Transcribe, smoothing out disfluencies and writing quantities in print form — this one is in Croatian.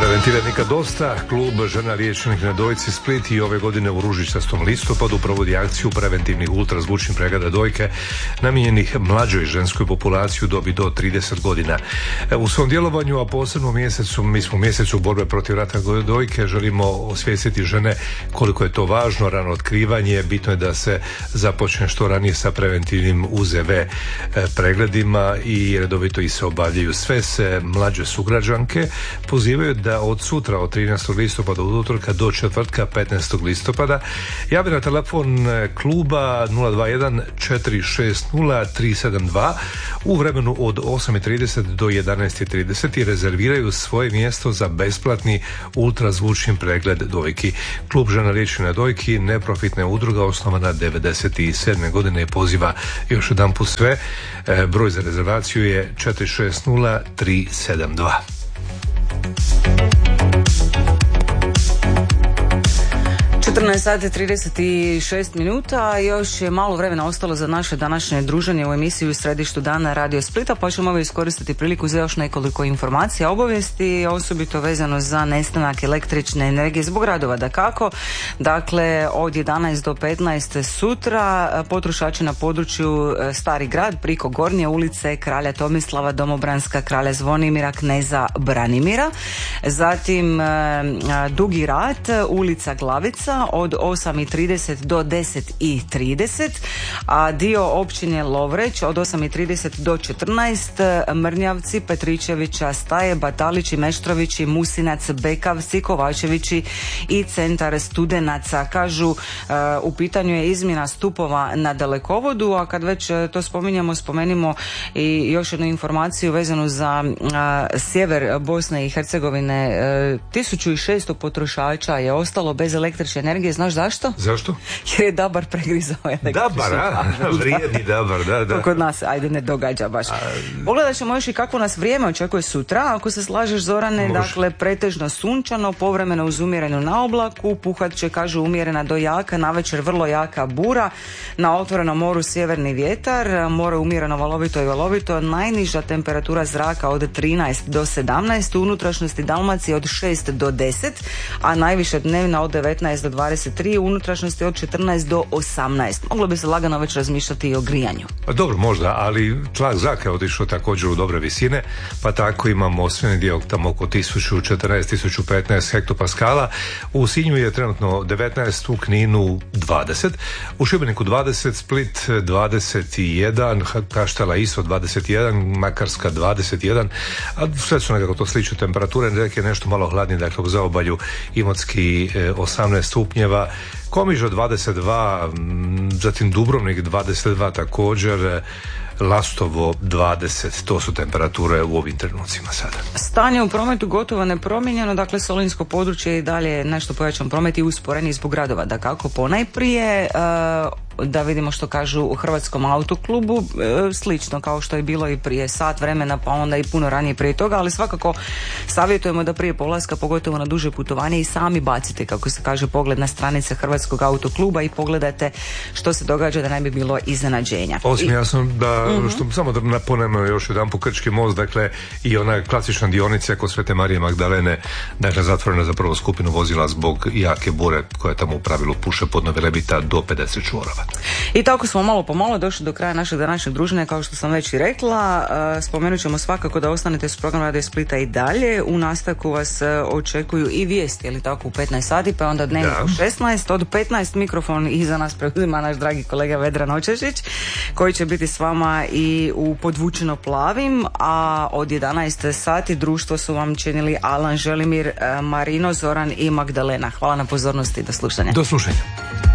Preventive nikad dosta. Klub žena liječenih na dojci Split i ove godine u ružičastom listopadu provodi akciju preventivnih ultrazvučnih pregleda dojke namijenjenih mlađoj ženskoj populaciji u dobi do 30 godina. U svom djelovanju, a posebno mi smo u mjesecu borbe protiv raka dojke, želimo osvijestiti žene koliko je to važno, rano otkrivanje. Bitno je da se započne što ranije sa preventivnim UZV pregledima i redovito ih se obavljaju. Sve se mlađe sugrađanke pozivaju da od sutra, od 13. listopada od utorka do četvrtka 15. listopada javi na telefon kluba 021 460 372 u vremenu od 8.30 do 11.30 i rezerviraju svoje mjesto za besplatni ultrazvučni pregled dojki. Klub žena liječenih na dojki, neprofitna udruga osnovana 1997. godine, poziva još jedanput sve. Broj za rezervaciju je 460 372. 14 sati 36 minuta, još je malo vremena ostalo za naše današnje druženje u emisiji u središtu dana Radio Splita, pa ćemo ovo iskoristiti priliku za još nekoliko informacija, obavijesti, osobito vezano za nestanak električne energije zbog radova. Dakako, dakle od 11 do 15 sutra potrošači na području Stari grad, priko Gornje ulice, Kralja Tomislava, Domobranska, Kralja Zvonimira, Kneza Branimira, zatim Dugi rat, ulica Glavica od 8.30 do 10.30, a dio općine Lovreć od 8.30 do 14, Mrnjavci, Petričevića, Staje, Batalići, Meštrovići, Musinac, Bekavci, Kovačevići i centar Studenaca. Kažu, u pitanju je izmjena stupova na dalekovodu, a kad već to spomenimo i još jednu informaciju vezanu za sjever Bosne i Hercegovine. 1600 potrošača je ostalo bez električne energije. Znaš zašto? Zašto? Jer je Dabar pregrizao električni kabel. Vrijedni Dabar, da. To kod nas, ajde, ne događa baš. Pogledat ćemo još i kako nas vrijeme očekuje sutra. Ako se slažeš, Zorane, dakle, pretežno sunčano, povremeno uz umjerenu na oblaku, puhat će, kažu, umjerena do jaka, navečer vrlo jaka bura, na otvorenom moru sjeverni vjetar, more umjereno valovito, najniža temperatura zraka od 13 do 17, u unutrašnjosti Dalmacije od 6 do 10, a najviše dnevna od 19 do 23, u unutrašnjosti od 14 do 18. Moglo bi se lagano već razmišljati i o grijanju. Pa dobro, možda, ali tlak zraka je otišao također u dobre visine, pa tako imamo osvijeni dio tamo oko 1014-1015 hektopaskala. U Sinju je trenutno 19, u Kninu 20, u Šibeniku 20, Split 21, Kaštela isto 21, Makarska 21, a sve su nekako to slične temperature, neke nešto malo hladnije, dakle u zaobalju Imotski 18 stupnjeva, Komiža 22, zatim Dubrovnik 22 također, Lastovo 20, to su temperature u ovim trenucima sada. Stanje u prometu gotovo nepromijenjeno, dakle Solinsko područje i dalje nešto pojačan promet i usporeni zbog gradova. Dakako, ponajprije da vidimo što kažu u Hrvatskom autoklubu, slično kao što je bilo i prije sat vremena, pa onda i puno ranije prije toga, ali svakako savjetujemo da prije polaska, pogotovo na duže putovanje, i sami bacite, kako se kaže, pogled na stranice Hrvatskog autokluba i pogledajte što se događa, da ne bi bilo iznenađenja. Osim jasno da, samo da naponemo još jedan po Krčki most, dakle i ona klasična dionica kod Svete Marije Magdalene, dakle zatvorena za prvu skupinu vozila zbog jake bure koja tamo u pravilu puše pod Novelebita do 50 čvorova. I tako smo malo po malo došli do kraja našeg današnjeg druženja, kao što sam već i rekla. Spomenut ćemo svakako da ostanete s programom Radio Splita i dalje. U nastavku vas očekuju i vijesti, je li tako, u 15 sati, pa onda dnevnik u 16. Od 15 mikrofon iza nas preuzima naš dragi kolega Vedran Očešić, koji će biti s vama i u Podvučeno plavim, a od 11 sati društvo su vam činili Alan, Želimir, Marino, Zoran i Magdalena. Hvala na pozornosti i do slušanja. Do slušanja.